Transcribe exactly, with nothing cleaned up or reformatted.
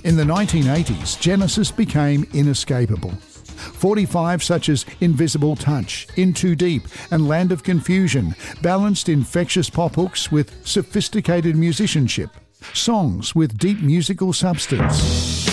In the nineteen eighties, Genesis became inescapable. forty-five such as Invisible Touch, In Too Deep and Land of Confusion balanced infectious pop hooks with sophisticated musicianship, songs with deep musical substance.